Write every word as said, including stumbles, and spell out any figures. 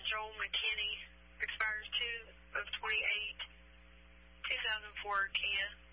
Joel McKinney, expires two of twenty-eight, two thousand four Kia.